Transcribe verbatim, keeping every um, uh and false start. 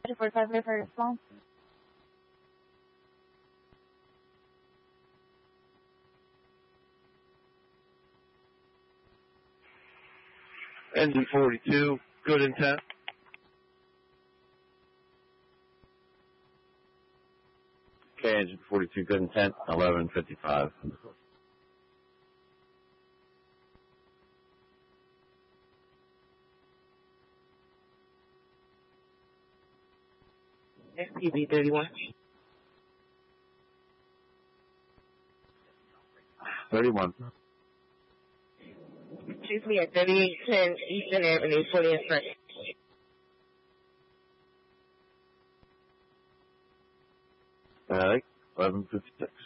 forty-five minute for response. Engine forty-two, good intent. Okay, engine forty-two, good intent, eleven fifty-five. S T B thirty-one. thirty-one. Chase me at thirty-eight ten Eastern Avenue, fully in front. All right, eleven fifty-six.